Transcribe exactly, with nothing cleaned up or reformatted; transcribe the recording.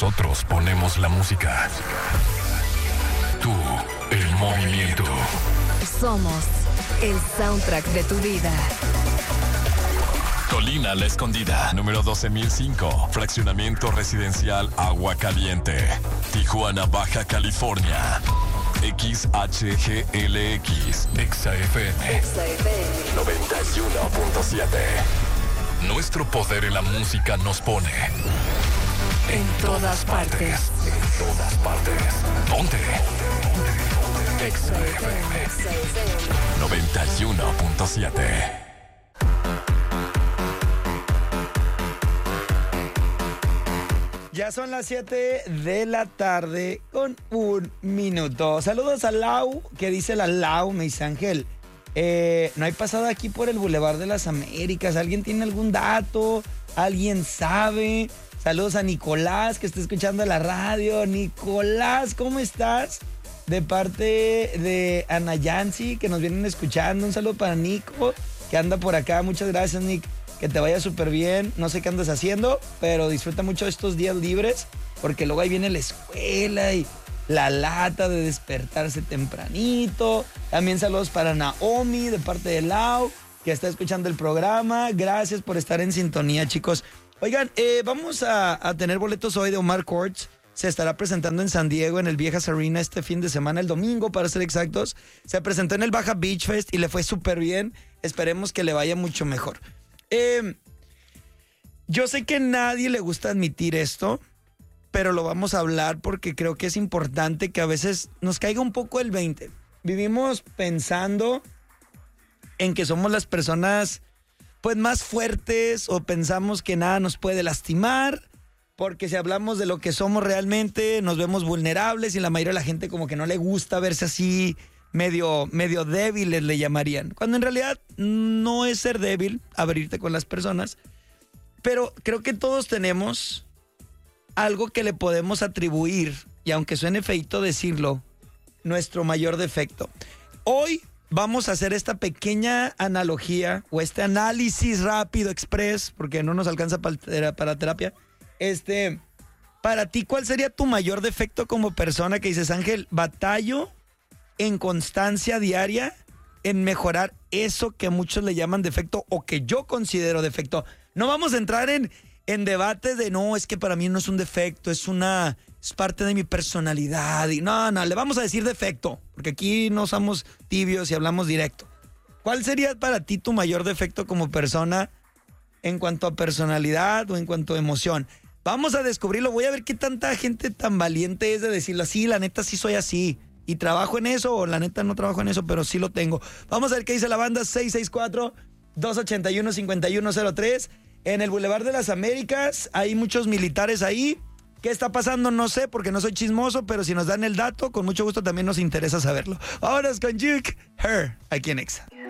Nosotros ponemos la música. Tú, el movimiento. Somos el soundtrack de tu vida. Colina La Escondida, número doce mil cinco, fraccionamiento residencial Agua Caliente, Tijuana, Baja California. X H G L X, Exa F M, Exa F M noventa y uno punto siete. Nuestro poder en la música nos pone en todas partes. En todas partes. Ponte. Exa F M noventa y uno punto siete. Ya son las siete de la tarde con un minuto. Saludos a Lau, que dice la Lau, me dice Ángel. Eh, no hay pasada aquí por el Boulevard de las Américas. ¿Alguien tiene algún dato? ¿Alguien sabe? Saludos a Nicolás, que está escuchando la radio. Nicolás, ¿cómo estás? De parte de Ana Yancy, que nos vienen escuchando. Un saludo para Nico, que anda por acá. Muchas gracias, Nick. Que te vaya súper bien. No sé qué andas haciendo, pero disfruta mucho estos días libres, porque luego ahí viene la escuela y la lata de despertarse tempranito. También saludos para Naomi, de parte de Lau, que está escuchando el programa. Gracias por estar en sintonía, chicos. Oigan, eh, vamos a, a tener boletos hoy de Omar Courtz. Se estará presentando en San Diego, en el Viejas Arena, este fin de semana, el domingo, para ser exactos. Se presentó en el Baja Beach Fest y le fue súper bien. Esperemos que le vaya mucho mejor. Eh, yo sé que a nadie le gusta admitir esto, pero lo vamos a hablar porque creo que es importante que a veces nos caiga un poco el veinte. Vivimos pensando en que somos las personas pues más fuertes, o pensamos que nada nos puede lastimar, porque si hablamos de lo que somos realmente nos vemos vulnerables, y la mayoría de la gente como que no le gusta verse así, medio, medio débiles le llamarían, cuando en realidad no es ser débil abrirte con las personas. Pero creo que todos tenemos algo que le podemos atribuir, y aunque suene feito decirlo, nuestro mayor defecto. Hoy vamos a hacer esta pequeña analogía, o este análisis rápido, express, porque no nos alcanza para, para terapia. Este, para ti, ¿cuál sería tu mayor defecto como persona que dices, Ángel, batallo en constancia diaria en mejorar eso que muchos le llaman defecto, o que yo considero defecto? No vamos a entrar en, en debates de no, es que para mí no es un defecto, es una es parte de mi personalidad. Y no, no, le vamos a decir defecto, porque aquí no somos tibios y hablamos directo. ¿Cuál sería para ti tu mayor defecto como persona en cuanto a personalidad o en cuanto a emoción? Vamos a descubrirlo. Voy a ver qué tanta gente tan valiente es de decirlo así, la neta sí soy así y trabajo en eso, o la neta no trabajo en eso, pero sí lo tengo. Vamos a ver qué dice la banda. Seis seis cuatro, dos ocho uno, cinco uno cero tres. En el Boulevard de las Américas hay muchos militares ahí. ¿Qué está pasando? No sé, porque no soy chismoso, pero si nos dan el dato, con mucho gusto también nos interesa saberlo. Ahora es con Juke, Her, aquí en Exa.